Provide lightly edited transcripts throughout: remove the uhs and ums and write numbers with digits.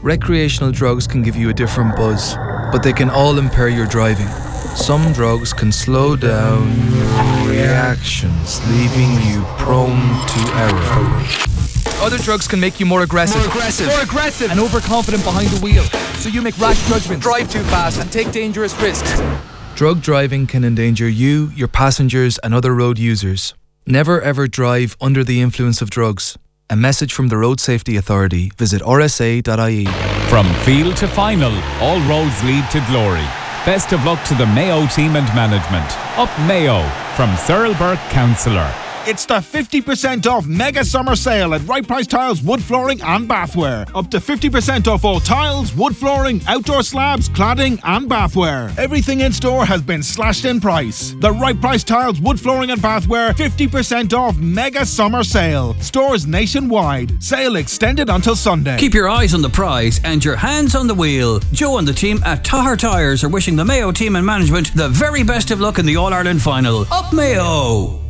Recreational drugs can give you a different buzz, but they can all impair your driving. Some drugs can slow down your reactions, leaving you prone to error. Other drugs can make you more aggressive, and overconfident behind the wheel, so you make rash judgments, drive too fast and take dangerous risks. Drug driving can endanger you, your passengers and other road users. Never ever drive under the influence of drugs. A message from the Road Safety Authority. Visit rsa.ie. From field to final, all roads lead to glory. Best of luck to the Mayo team and management. Up Mayo from Cyril Burke, Councillor. It's the 50% off mega summer sale at Right Price Tiles, wood flooring and bathware. Up to 50% off all tiles, wood flooring, outdoor slabs, cladding and bathware. Everything in store has been slashed in price. The Right Price Tiles, wood flooring and bathware 50% off mega summer sale. Stores nationwide. Sale extended until Sunday. Keep your eyes on the prize and your hands on the wheel. Joe and the team at Tahar Tyres are wishing the Mayo team and management the very best of luck in the All-Ireland final. Up Mayo!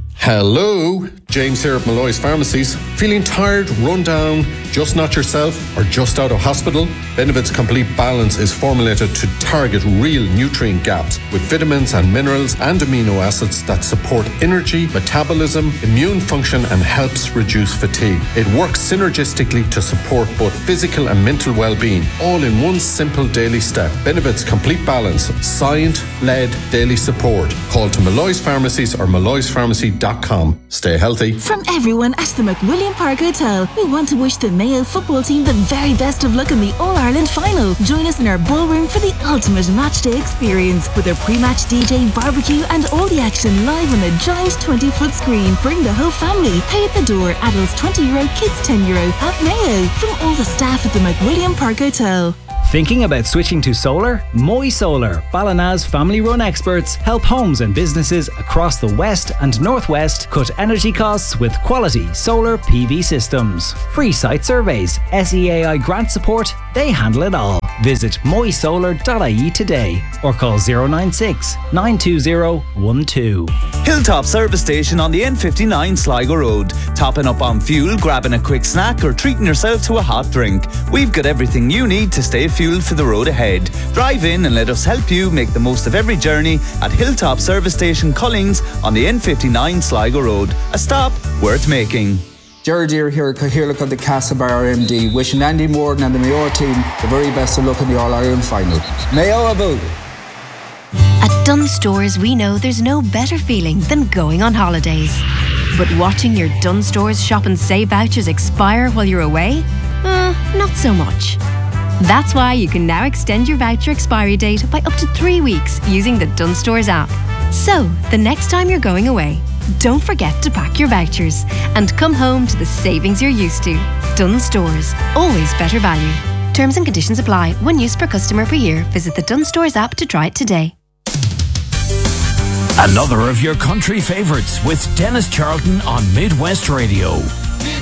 Hello, James here at Malloy's Pharmacies. Feeling tired, run down, just not yourself, or just out of hospital? Benevit's Complete Balance is formulated to target real nutrient gaps with vitamins and minerals and amino acids that support energy, metabolism, immune function and helps reduce fatigue. It works synergistically to support both physical and mental well-being, all in one simple daily step. Benevit's Complete Balance, science-led daily support. Call to Malloy's Pharmacies or malloyspharmacy.com. Stay healthy. From everyone at the McWilliam Park Hotel, we want to wish the Mayo football team the very best of luck in the All-Ireland final. Join us in our ballroom for the ultimate matchday experience with a pre-match DJ, barbecue and all the action live on a giant 20-foot screen. Bring the whole family. Pay at the door. Adults €20, kids €10 at Mayo. From all the staff at the McWilliam Park Hotel. Thinking about switching to solar? Moy Solar, Ballina's family-run experts, help homes and businesses across the west and northwest cut energy costs with quality solar PV systems. Free site surveys, SEAI grant support, they handle it all. Visit moysolar.ie today or call 096 920 12. Hilltop Service Station on the N59 Sligo Road. Topping up on fuel, grabbing a quick snack or treating yourself to a hot drink. We've got everything you need to stay fueled for the road ahead. Drive in and let us help you make the most of every journey at Hilltop Service Station Cullings on the N59 Sligo Road. A stop worth making. Gerard Deere here, Cathaoirleach of the Castlebar MD, wishing Andy Morden and the Mayo team the very best of luck in the All-Ireland final. Mayo about it. At Dunnes Stores, we know there's no better feeling than going on holidays. But watching your Dunnes Stores shop and save vouchers expire while you're away? Not so much. That's why you can now extend your voucher expiry date by up to 3 weeks using the Dunnes Stores app. So, the next time you're going away, don't forget to pack your vouchers and come home to the savings you're used to. Dunnes Stores, always better value. Terms and conditions apply. 1 use per customer per year. Visit the Dunnes Stores app to try it today. Another of your country favourites with Dennis Charlton on Midwest Radio.